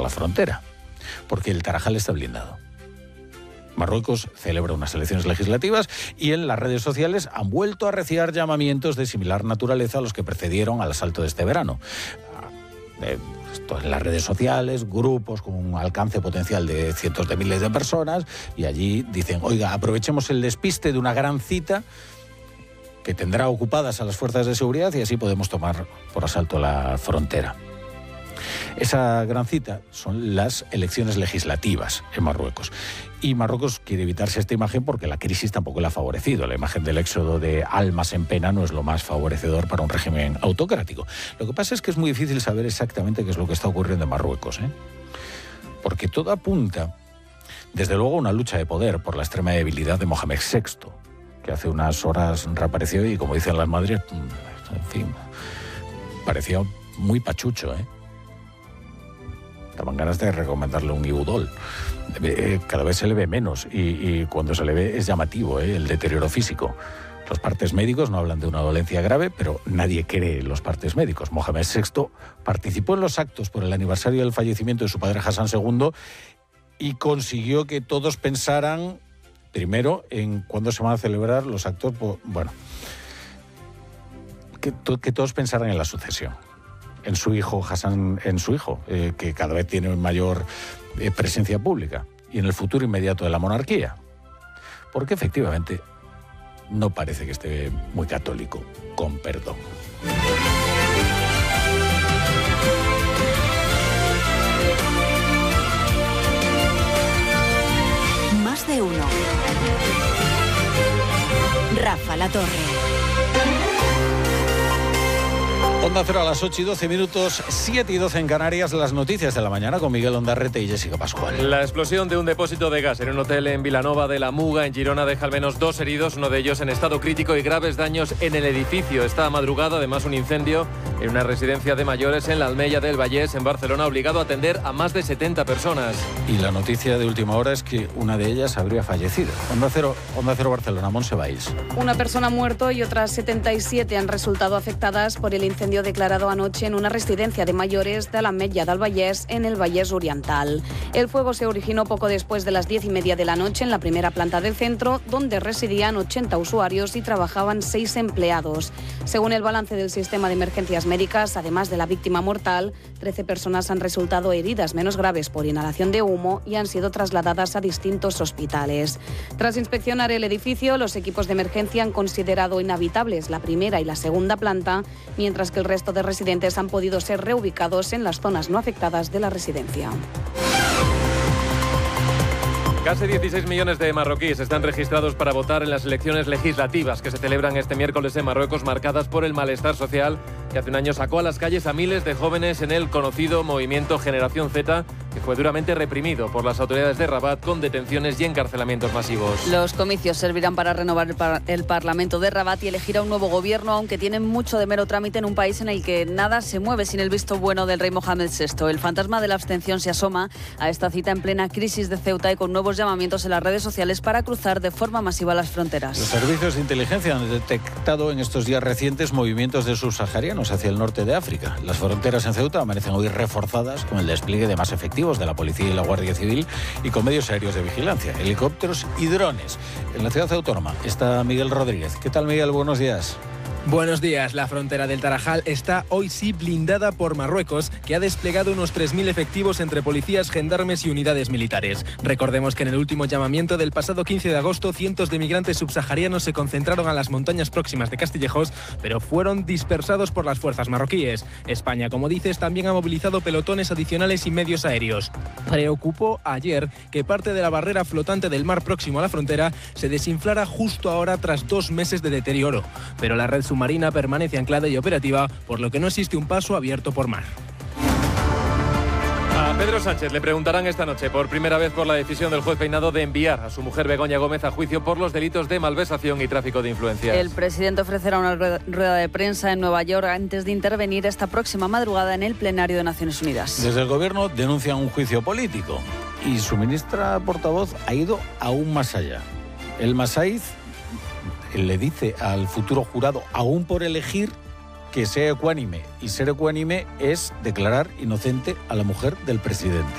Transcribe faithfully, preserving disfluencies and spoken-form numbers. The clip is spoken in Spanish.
la frontera, porque el Tarajal está blindado. Marruecos celebra unas elecciones legislativas y en las redes sociales han vuelto a reciar llamamientos de similar naturaleza a los que precedieron al asalto de este verano. Esto en las redes sociales, grupos con un alcance potencial de cientos de miles de personas, y allí dicen, oiga, aprovechemos el despiste de una gran cita que tendrá ocupadas a las fuerzas de seguridad y así podemos tomar por asalto la frontera. Esa gran cita son las elecciones legislativas en Marruecos. Y Marruecos quiere evitarse esta imagen porque la crisis tampoco le ha favorecido. La imagen del éxodo de almas en pena no es lo más favorecedor para un régimen autocrático. Lo que pasa es que es muy difícil saber exactamente qué es lo que está ocurriendo en Marruecos, ¿eh? Porque todo apunta, desde luego, a una lucha de poder por la extrema debilidad de Mohamed sexto, que hace unas horas reapareció y, como dicen las madres, en fin, parecía muy pachucho, ¿eh? Daban ganas de recomendarle un Ibudol. Cada vez se le ve menos y, y cuando se le ve es llamativo, ¿eh? El deterioro físico. Los partes médicos no hablan de una dolencia grave, pero nadie cree en los partes médicos. Mohamed sexto participó en los actos por el aniversario del fallecimiento de su padre Hassan segundo y consiguió que todos pensaran, primero, en cuándo se van a celebrar los actos, pues, bueno, que, to, que todos pensaran en la sucesión. En su hijo, Hassan, en su hijo, eh, que cada vez tiene mayor eh, presencia pública, y en el futuro inmediato de la monarquía. Porque efectivamente no parece que esté muy católico, con perdón. Más de uno. Rafa La Torre. Onda Cero a las ocho y doce minutos, siete y doce en Canarias, las noticias de la mañana con Miguel Ondarrete y Jessica Pascual. La explosión de un depósito de gas en un hotel en Vilanova de la Muga, en Girona, deja al menos dos heridos, uno de ellos en estado crítico y graves daños en el edificio. Esta madrugada, además, un incendio en una residencia de mayores en la Almeya del Vallès, en Barcelona, ha obligado a atender a más de setenta personas. Y la noticia de última hora es que una de ellas habría fallecido. Onda Cero, Onda Cero Barcelona, Montse Valls. Una persona ha muerto y otras setenta y siete han resultado afectadas por el incendio declarado anoche en una residencia de mayores de la Ametlla del Vallès, en el Vallès Oriental. El fuego se originó poco después de las diez y media de la noche en la primera planta del centro, donde residían ochenta usuarios y trabajaban seis empleados. Según el balance del sistema de emergencias médicas, además de la víctima mortal, trece personas han resultado heridas menos graves por inhalación de humo y han sido trasladadas a distintos hospitales. Tras inspeccionar el edificio, los equipos de emergencia han considerado inhabitables la primera y la segunda planta, mientras que el resto de residentes han podido ser reubicados en las zonas no afectadas de la residencia. Casi dieciséis millones de marroquíes están registrados para votar en las elecciones legislativas que se celebran este miércoles en Marruecos, marcadas por el malestar social que hace un año sacó a las calles a miles de jóvenes en el conocido movimiento Generación Z, que fue duramente reprimido por las autoridades de Rabat con detenciones y encarcelamientos masivos. Los comicios servirán para renovar el, par- el Parlamento de Rabat y elegir a un nuevo gobierno, aunque tienen mucho de mero trámite en un país en el que nada se mueve sin el visto bueno del rey Mohamed sexto. El fantasma de la abstención se asoma a esta cita en plena crisis de Ceuta y con nuevos llamamientos en las redes sociales para cruzar de forma masiva las fronteras. Los servicios de inteligencia han detectado en estos días recientes movimientos de subsaharianos hacia el norte de África. Las fronteras en Ceuta amanecen hoy reforzadas con el despliegue de más efectivos de la Policía y la Guardia Civil y con medios aéreos de vigilancia, helicópteros y drones. En la ciudad autónoma está Miguel Rodríguez. ¿Qué tal, Miguel? Buenos días. Buenos días. La frontera del Tarajal está hoy sí blindada por Marruecos, que ha desplegado unos tres mil efectivos entre policías, gendarmes y unidades militares. Recordemos que en el último llamamiento del pasado quince de agosto, cientos de migrantes subsaharianos se concentraron a las montañas próximas de Castillejos, pero fueron dispersados por las fuerzas marroquíes. España, como dices, también ha movilizado pelotones adicionales y medios aéreos. Preocupó ayer que parte de la barrera flotante del mar próximo a la frontera se desinflara justo ahora tras dos meses de deterioro, pero la red submarina permanece anclada y operativa, por lo que no existe un paso abierto por mar. A Pedro Sánchez le preguntarán esta noche por primera vez por la decisión del juez Peinado de enviar a su mujer Begoña Gómez a juicio por los delitos de malversación y tráfico de influencias. El presidente ofrecerá una rueda de prensa en Nueva York antes de intervenir esta próxima madrugada en el plenario de Naciones Unidas. Desde el gobierno denuncian un juicio político y su ministra portavoz ha ido aún más allá. El Masaiz le dice al futuro jurado, aún por elegir, que sea ecuánime. Y ser ecuánime es declarar inocente a la mujer del presidente.